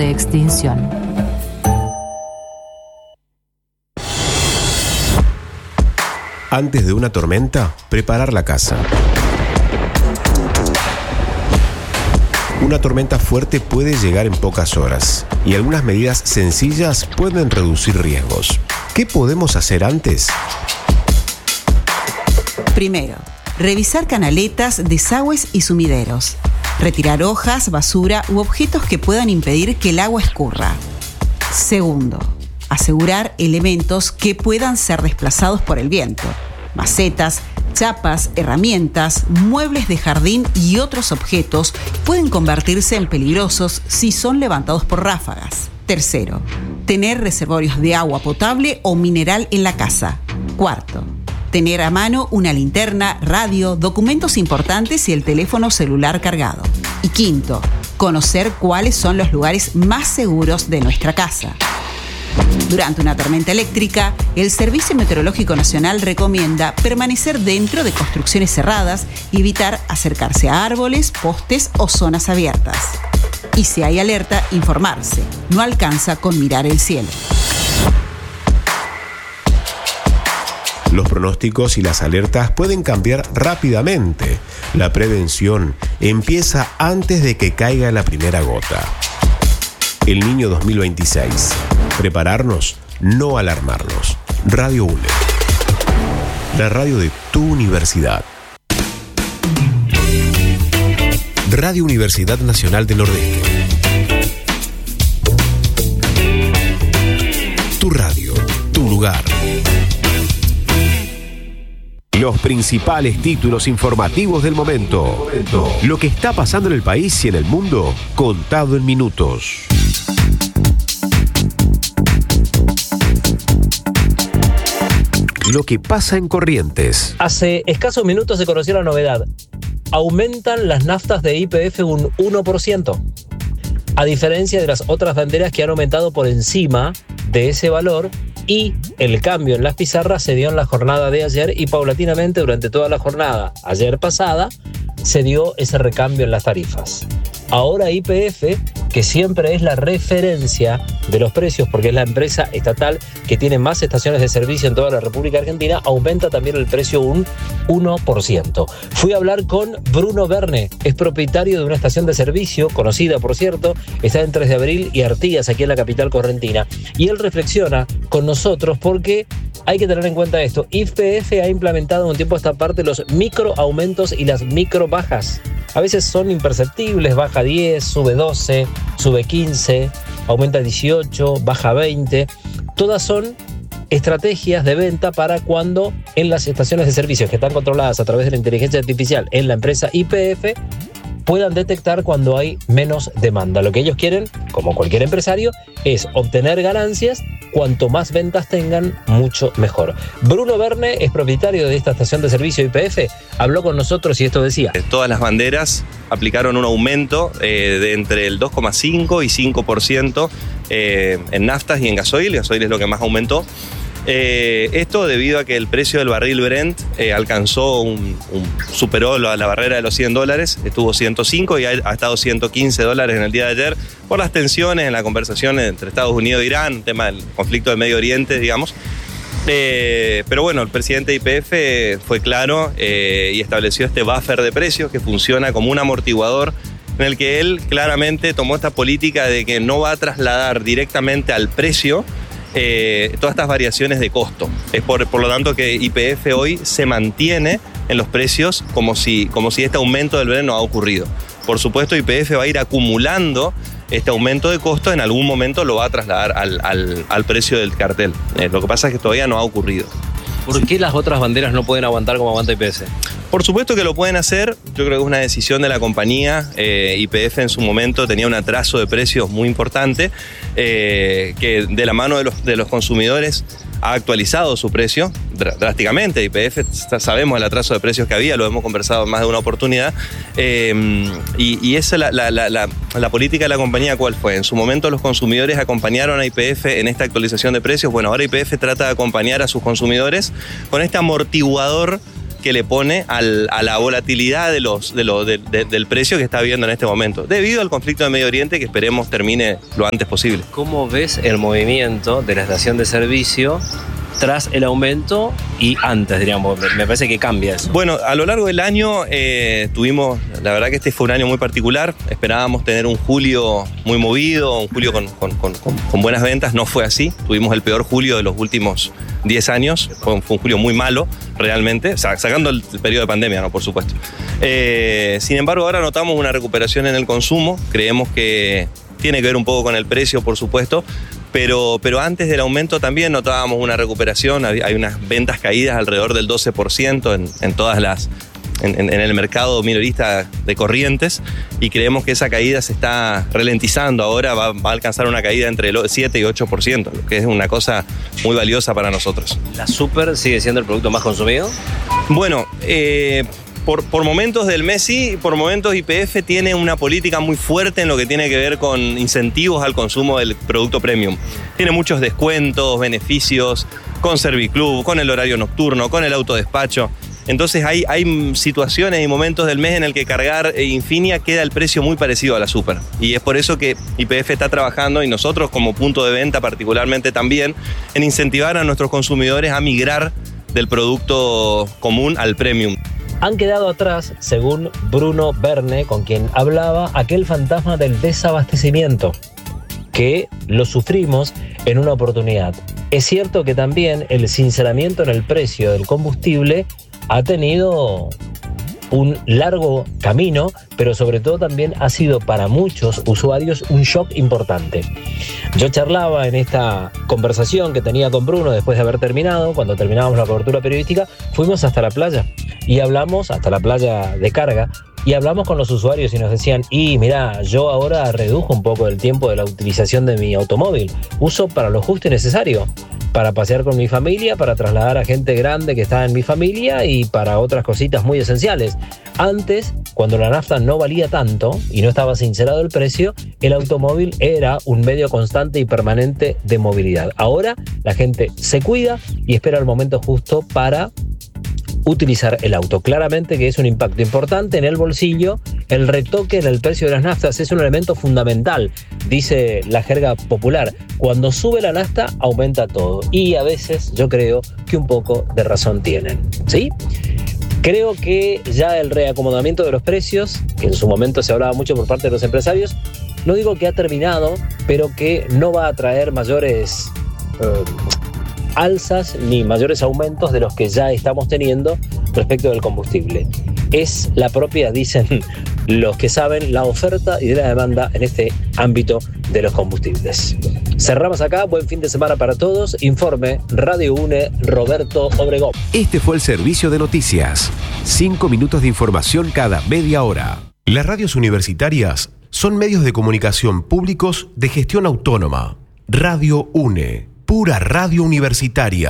de extinción. Antes de una tormenta, preparar la casa. Una tormenta fuerte puede llegar en pocas horas y algunas medidas sencillas pueden reducir riesgos. ¿Qué podemos hacer antes? Primero, revisar canaletas, desagües y sumideros. Retirar hojas, basura u objetos que puedan impedir que el agua escurra. Segundo, asegurar elementos que puedan ser desplazados por el viento. Macetas, chapas, herramientas, muebles de jardín y otros objetos pueden convertirse en peligrosos si son levantados por ráfagas. Tercero, tener reservorios de agua potable o mineral en la casa. Cuarto, tener a mano una linterna, radio, documentos importantes y el teléfono celular cargado. Y quinto, conocer cuáles son los lugares más seguros de nuestra casa. Durante una tormenta eléctrica, el Servicio Meteorológico Nacional recomienda permanecer dentro de construcciones cerradas y evitar acercarse a árboles, postes o zonas abiertas. Y si hay alerta, informarse. No alcanza con mirar el cielo. Los pronósticos y las alertas pueden cambiar rápidamente. La prevención empieza antes de que caiga la primera gota. El Niño 2026. Prepararnos, no alarmarnos. Radio UNED. La radio de tu universidad. Radio Universidad Nacional del Nordeste. Tu radio, tu lugar. Los principales títulos informativos del momento. Lo que está pasando en el país y en el mundo, contado en minutos. Lo que pasa en Corrientes. Hace escasos minutos se conoció la novedad. Aumentan las naftas de YPF un 1%. A diferencia de las otras banderas que han aumentado por encima de ese valor, y el cambio en las pizarras se dio en la jornada de ayer y paulatinamente durante toda la jornada ayer pasada se dio ese recambio en las tarifas. Ahora YPF, que siempre es la referencia de los precios porque es la empresa estatal que tiene más estaciones de servicio en toda la República Argentina, aumenta también el precio un 1%. Fui a hablar con Bruno Verne, es propietario de una estación de servicio, conocida por cierto, está en 3 de Abril y Artigas, aquí en la capital correntina. Y él reflexiona con nosotros porque hay que tener en cuenta esto. YPF ha implementado un tiempo a esta parte los micro aumentos y las micro bajas. A veces son imperceptibles, baja 10, sube 12, sube 15, aumenta 18, baja 20. Todas son estrategias de venta para cuando en las estaciones de servicios que están controladas a través de la inteligencia artificial en la empresa YPF puedan detectar cuando hay menos demanda. Lo que ellos quieren, como cualquier empresario, es obtener ganancias. Cuanto más ventas tengan, mucho mejor. Bruno Verne es propietario de esta estación de servicio YPF. Habló con nosotros y esto decía. Todas las banderas aplicaron un aumento de entre el 2,5 y 5% en naftas y en gasoil. Gasoil es lo que más aumentó. Esto debido a que el precio del barril Brent superó la barrera de los $100, estuvo 105 y ha estado $115 en el día de ayer por las tensiones en la conversación entre Estados Unidos e Irán, tema del conflicto del Medio Oriente, digamos. Pero bueno, el presidente de YPF fue claro y estableció este buffer de precios que funciona como un amortiguador en el que él claramente tomó esta política de que no va a trasladar directamente al precio todas estas variaciones de costo. Es por lo tanto que YPF hoy se mantiene en los precios como si este aumento del Brent no ha ocurrido. Por supuesto, YPF va a ir acumulando este aumento de costo, en algún momento lo va a trasladar al precio del cartel. Lo que pasa es que todavía no ha ocurrido. ¿Por qué las otras banderas no pueden aguantar como aguanta YPF? Por supuesto que lo pueden hacer, yo creo que es una decisión de la compañía. YPF en su momento tenía un atraso de precios muy importante, que de la mano de los consumidores ha actualizado su precio drásticamente. YPF, sabemos el atraso de precios que había, lo hemos conversado en más de una oportunidad, y esa la política de la compañía, ¿cuál fue? En su momento los consumidores acompañaron a YPF en esta actualización de precios. Bueno, ahora YPF trata de acompañar a sus consumidores con este amortiguador que le pone a la volatilidad del precio que está habiendo en este momento, debido al conflicto de Medio Oriente que esperemos termine lo antes posible. ¿Cómo ves el movimiento de la estación de servicio tras el aumento y antes, diríamos? Me parece que cambia eso. Bueno, a lo largo del año tuvimos, la verdad que este fue un año muy particular. Esperábamos tener un julio muy movido, un julio con buenas ventas. No fue así. Tuvimos el peor julio de los últimos 10 años. Fue un julio muy malo, realmente, sacando el periodo de pandemia, ¿no? Por supuesto. Sin embargo, ahora notamos una recuperación en el consumo. Creemos que tiene que ver un poco con el precio, por supuesto. Pero antes del aumento también notábamos una recuperación, hay unas ventas caídas alrededor del 12% en el mercado minorista de Corrientes, y creemos que esa caída se está ralentizando ahora, va a alcanzar una caída entre el 7 y 8%, lo que es una cosa muy valiosa para nosotros. ¿La Super sigue siendo el producto más consumido? Bueno, por momentos del mes sí, por momentos YPF tiene una política muy fuerte en lo que tiene que ver con incentivos al consumo del producto premium. Tiene muchos descuentos, beneficios, con Serviclub, con el horario nocturno, con el autodespacho. Entonces hay situaciones y momentos del mes en el que cargar Infinia queda el precio muy parecido a la Super. Y es por eso que YPF está trabajando, y nosotros como punto de venta particularmente también, en incentivar a nuestros consumidores a migrar del producto común al premium. Han quedado atrás, según Bruno Verne, con quien hablaba, aquel fantasma del desabastecimiento, que lo sufrimos en una oportunidad. Es cierto que también el sinceramiento en el precio del combustible ha tenido un largo camino, pero sobre todo también ha sido para muchos usuarios un shock importante. Yo charlaba en esta conversación que tenía con Bruno después de haber terminado, cuando terminábamos la cobertura periodística, fuimos hasta la playa y hablamos, hasta la playa de carga, y hablamos con los usuarios y nos decían, mirá, yo ahora redujo un poco el tiempo de la utilización de mi automóvil, uso para lo justo y necesario, para pasear con mi familia, para trasladar a gente grande que está en mi familia y para otras cositas muy esenciales. Antes, cuando la nafta no valía tanto y no estaba sincerado el precio, el automóvil era un medio constante y permanente de movilidad. Ahora la gente se cuida y espera el momento justo para utilizar el auto. Claramente que es un impacto importante en el bolsillo. El retoque en el precio de las naftas es un elemento fundamental, dice la jerga popular. Cuando sube la nafta, aumenta todo. Y a veces yo creo que un poco de razón tienen, ¿sí? Creo que ya el reacomodamiento de los precios, que en su momento se hablaba mucho por parte de los empresarios, no digo que ha terminado, pero que no va a traer mayores alzas ni mayores aumentos de los que ya estamos teniendo respecto del combustible. Es la propia, dicen los que saben, la oferta y de la demanda en este ámbito de los combustibles. Cerramos acá, buen fin de semana para todos. Informe Radio UNE, Roberto Obregón. Este fue el servicio de noticias. 5 minutos de información cada media hora. Las radios universitarias son medios de comunicación públicos de gestión autónoma. Radio UNE, pura radio universitaria.